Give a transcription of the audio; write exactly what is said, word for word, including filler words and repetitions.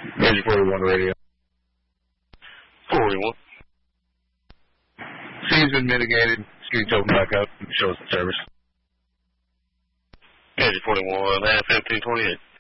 Edge forty-one radio. forty-one. C's been mitigated. Streets open back up. Show us the service. Edge forty-one, F fifteen twenty-eight.